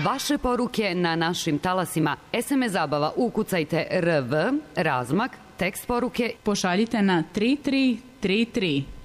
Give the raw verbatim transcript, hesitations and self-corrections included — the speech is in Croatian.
Vaše poruke na našim talasima. es em es zabava ukucajte R V, razmak, tekst poruke. Pošaljite na tri tri tri tri.